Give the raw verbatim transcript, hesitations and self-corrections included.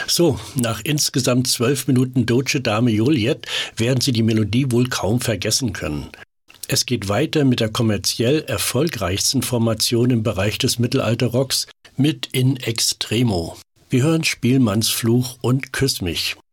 So, nach insgesamt zwölf Minuten Dolce Dame Juliet werden Sie die Melodie wohl kaum vergessen können. Es geht weiter mit der kommerziell erfolgreichsten Formation im Bereich des Mittelalterrocks mit In Extremo. Wir hören Spielmannsfluch und Küss mich.